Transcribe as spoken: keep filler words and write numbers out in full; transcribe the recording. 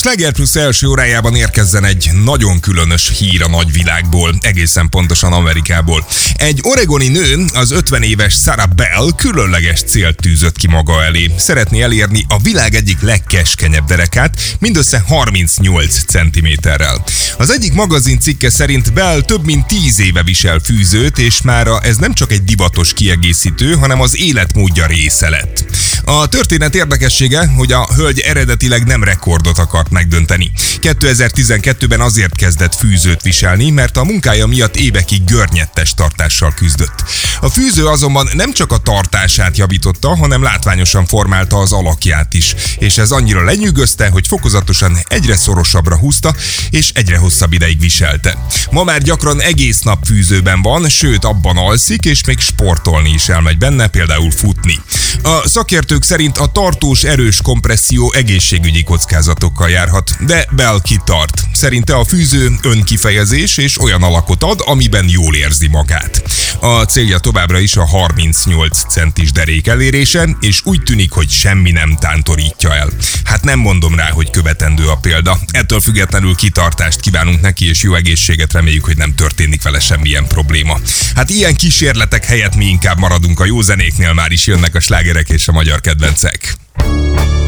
Sláger Plus első órájában érkezzen egy nagyon különös hír a nagyvilágból, egészen pontosan Amerikából. Egy oregoni nő, az ötven éves Sarah Bell különleges célt tűzött ki maga elé. Szeretné elérni a világ egyik legkeskenyebb derekát, mindössze harmincnyolc centiméterrel. Az egyik magazin cikke szerint Bell több mint tíz éve visel fűzőt, és mára ez nem csak egy divatos kiegészítő, hanem az életmódja része lett. A történet érdekessége, hogy a hölgy eredetileg nem rekordot akart megdönteni. kétezer-tizenkettőben azért kezdett fűzőt viselni, mert a munkája miatt évekig görnyettes tartással küzdött. A fűző azonban nem csak a tartását javította, hanem látványosan formálta az alakját is, és ez annyira lenyűgözte, hogy fokozatosan egyre szorosabbra húzta, és egyre hosszabb ideig viselte. Ma már gyakran egész nap fűzőben van, sőt abban alszik, és még sportolni is elmegy benne, például futni. A szakértők szerint a tartós, erős kompresszió egészségügyi kockázatokkal járhat, de Bell kitart. Szerinte a fűző önkifejezés és olyan alakot ad, amiben jól érzi magát. A célja továbbra is a harmincnyolc centis derék elérése, és úgy tűnik, hogy semmi nem tántorítja el. Hát nem mondom rá, hogy követendő a példa. Ettől függetlenül kitartást kívánunk neki, és jó egészséget, reméljük, hogy nem történik vele semmilyen probléma. Hát ilyen kísérletek helyett mi inkább maradunk a jó zenéknél, már is jönnek a slágerek és a magyar kedvencek.